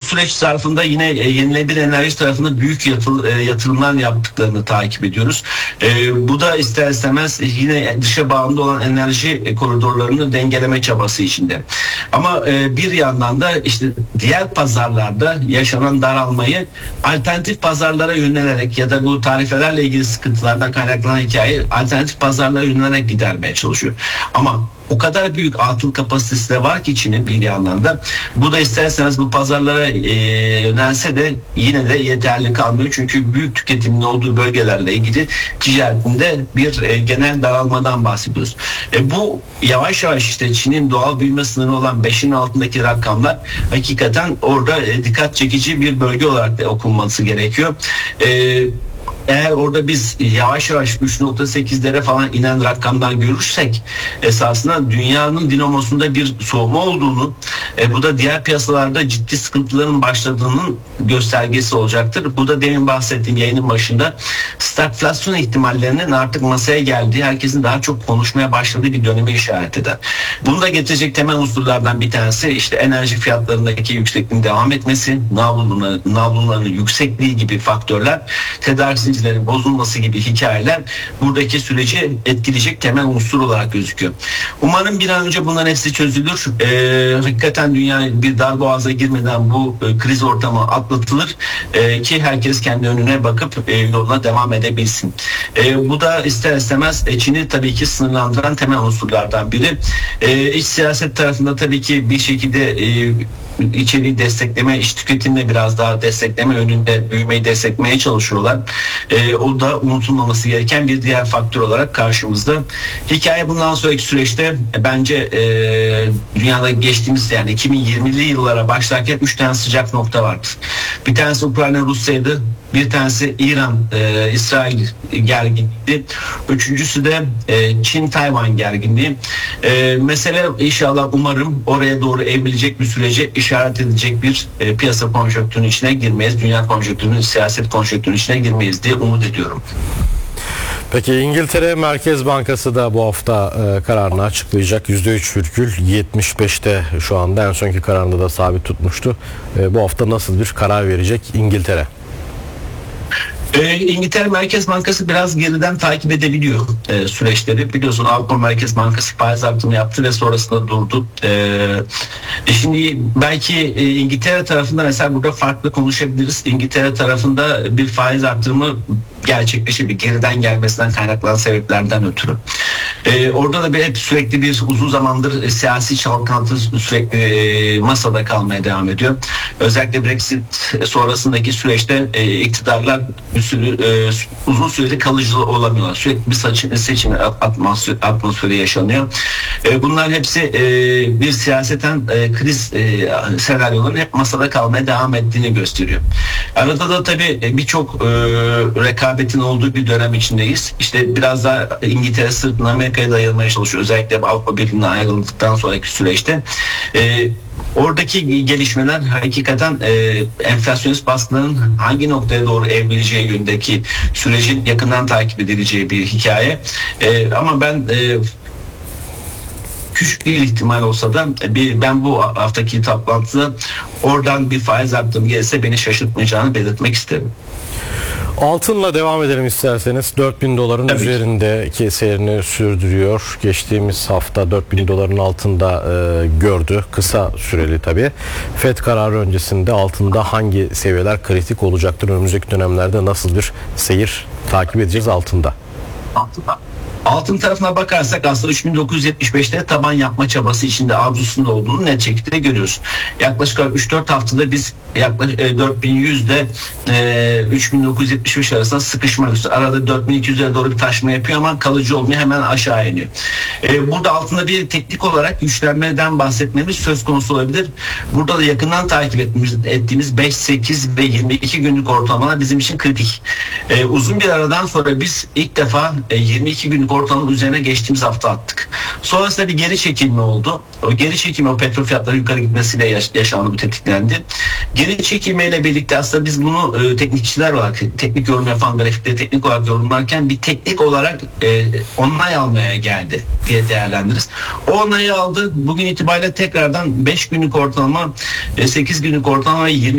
süreç zarfında yine yenilenebilir enerji tarafında büyük yatırımlar yaptıklarını takip ediyoruz. Bu da ister istemez yine dışa bağımlı olan enerji koridorlarını dengeleme çabası içinde. Ama bir yandan da işte diğer pazarlarda yaşanan daralmayı alternatif pazarlara yönelerek ya da bu tarifelerle ilgili sıkıntılardan kaynaklanan hikaye alternatif pazarlara yönelerek gidermeye çalışıyor. Ama o kadar büyük atıl kapasitesi de var ki Çin'in bir yandan da. Bu da isterseniz bu pazarlara yönelse de yine de yeterli kalmıyor. Çünkü büyük tüketimin olduğu bölgelerle ilgili ticaretinde bir genel daralmadan bahsediyoruz. Bu yavaş yavaş işte Çin'in doğal büyüme sınırı olan 5'in altındaki rakamlar hakikaten orada dikkat çekici bir bölge olarak da okunması gerekiyor. Eğer orada biz yavaş yavaş 3.8'lere falan inen rakamdan görürsek esasında dünyanın dinamosunda bir soğuma olduğunu, bu da diğer piyasalarda ciddi sıkıntıların başladığının göstergesi olacaktır. Bu da demin bahsettiğim yayının başında stagflasyon ihtimallerinin artık masaya geldiği, herkesin daha çok konuşmaya başladığı bir döneme işaret eder. Bunu da getirecek temel unsurlardan bir tanesi işte enerji fiyatlarındaki yüksekliğin devam etmesi, navlunların yüksekliği gibi faktörler, tedarik zincirlerin bozulması gibi hikayeler buradaki süreci etkileyecek temel unsur olarak gözüküyor. Umarım bir an önce bunların hepsi çözülür. Hakikaten dünya bir darboğaza girmeden bu kriz ortamı atlatılır ki herkes kendi önüne bakıp yoluna devam edebilsin. Bu da ister istemez Çin'i tabii ki sınırlandıran temel unsurlardan biri. İç siyaset tarafında tabii ki bir şekilde içeriği destekleme, iç tüketimle biraz daha destekleme yönünde büyümeyi desteklemeye çalışıyorlar. O da unutulmaması gereken bir diğer faktör olarak karşımızda. Hikaye bundan sonraki süreçte bence dünyada geçtiğimiz yani 2020'li yıllara başlarken 3 tane sıcak nokta vardı. Bir tanesi Ukrayna Rusya'ydı. Bir tanesi İran, İsrail gerginliği. Üçüncüsü de Çin-Tayvan gerginliği. Mesele inşallah umarım oraya doğru evrilecek bir sürece işaret edecek bir piyasa konjonktürünün içine girmeyiz. Dünya konjonktürünün, siyaset konjonktürünün içine girmeyiz diye umut ediyorum. Peki İngiltere Merkez Bankası da bu hafta kararını açıklayacak. %3,75'te şu anda, en sonki kararında da sabit tutmuştu. Bu hafta nasıl bir karar verecek İngiltere? İngiltere Merkez Bankası biraz geriden takip edebiliyor süreçleri. Biliyorsun Avrupa Merkez Bankası faiz artımı yaptı ve sonrasında durdu. Şimdi belki İngiltere tarafında mesela burada farklı konuşabiliriz. İngiltere tarafında bir faiz artırımı gerçekleşir, bir geriden gelmesinden kaynaklanan sebeplerden ötürü. Orada da hep sürekli bir uzun zamandır siyasi çalkantı sürekli masada kalmaya devam ediyor. Özellikle Brexit sonrasındaki süreçte iktidarlar uzun süreli kalıcı olamıyorlar. Sürekli bir seçim atmosferi yaşanıyor. Bunların hepsi bir siyaseten kriz senaryoların hep masada kalmaya devam ettiğini gösteriyor. Arada da tabii birçok rekabetin olduğu bir dönem içindeyiz. İşte biraz daha İngiltere sırtına Amerika'ya dayanmaya çalışıyor. Özellikle Avrupa Birliği'ne ayrıldıktan sonraki süreçte. Oradaki gelişmeler hakikaten enflasyonist baskıların hangi noktaya doğru evrileceği yönündeki sürecin yakından takip edileceği bir hikaye. Ama ben küçük bir ihtimal olsa da ben bu haftaki toplantıda oradan bir faiz artımı gelse beni şaşırtmayacağını belirtmek isterim. Altınla devam edelim isterseniz. 4.000 doların tabii üzerindeki seyrini sürdürüyor. Geçtiğimiz hafta 4.000 doların altında gördü. Kısa süreli tabii. FED kararı öncesinde altında hangi seviyeler kritik olacaktır? Önümüzdeki dönemlerde nasıl bir seyir takip edeceğiz altında? Altın tarafına bakarsak aslında 3975'te taban yapma çabası içinde, arzusunda olduğunu net şekilde görüyoruz. Yaklaşık 3-4 haftada biz yaklaşık 4100 ile 3975 arasında sıkışma gösteriyor. Arada 4200'e doğru bir taşma yapıyor ama kalıcı olmuyor, hemen aşağı iniyor. Burada altında bir teknik olarak güçlenmeden bahsetmemiz söz konusu olabilir. Burada da yakından takip ettiğimiz 5, 8 ve 22 günlük ortalamalar bizim için kritik. Uzun bir aradan sonra biz ilk defa 22 günlük ortalamanın üzerine geçtiğimiz hafta attık. Sonrasında bir geri çekilme oldu. O geri çekilme, o petrol fiyatları yukarı gitmesiyle yaşandı, bu tetiklendi. Geri çekilmeyle birlikte aslında biz bunu teknikçiler olarak, teknik yorum yapan grafikleri teknik olarak yorumlarken bir teknik olarak onay almaya geldi diye değerlendiririz. O onayı aldı. Bugün itibariyle tekrardan 5 günlük ortalama, 8 günlük ortalama ve 20